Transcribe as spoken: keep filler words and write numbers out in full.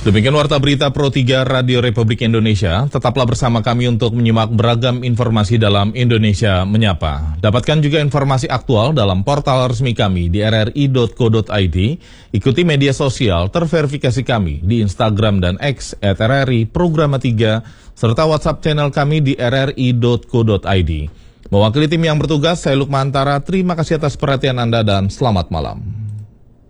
Demikian Warta Berita Pro tiga Radio Republik Indonesia. Tetaplah bersama kami untuk menyimak beragam informasi dalam Indonesia Menyapa. Dapatkan juga informasi aktual dalam portal resmi kami di r r i dot co dot i d. Ikuti media sosial terverifikasi kami di Instagram dan X at r r i programa tiga, serta WhatsApp channel kami di r r i dot co dot i d. Mewakili tim yang bertugas, saya Lukman Antara. Terima kasih atas perhatian Anda dan selamat malam.